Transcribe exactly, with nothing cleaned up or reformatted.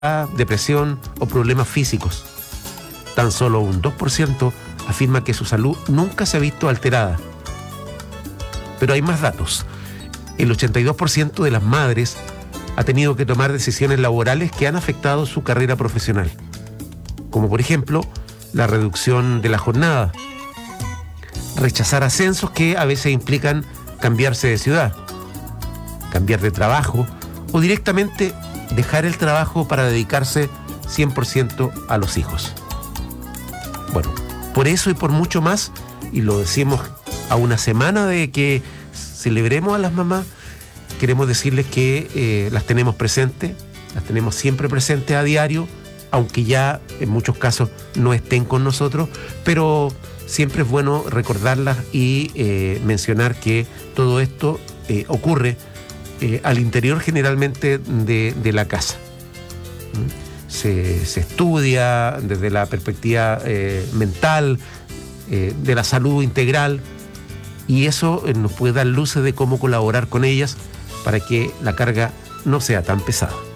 depresión o problemas físicos. Tan solo un dos por ciento afirma que su salud nunca se ha visto alterada. Pero hay más datos. El ochenta y dos por ciento de las madres ha tenido que tomar decisiones laborales que han afectado su carrera profesional, como por ejemplo la reducción de la jornada, rechazar ascensos que a veces implican cambiarse de ciudad, cambiar de trabajo o directamente dejar el trabajo para dedicarse cien por ciento a los hijos. Bueno, por eso y por mucho más, y lo decimos a una semana de que celebremos a las mamás, queremos decirles que eh, las tenemos presentes, las tenemos siempre presentes a diario, aunque ya en muchos casos no estén con nosotros, pero siempre es bueno recordarlas y eh, mencionar que todo esto eh, ocurre eh, al interior generalmente de, de la casa. ¿Mm? Se, se estudia desde la perspectiva eh, mental, eh, de la salud integral, y eso eh, nos puede dar luces de cómo colaborar con ellas para que la carga no sea tan pesada.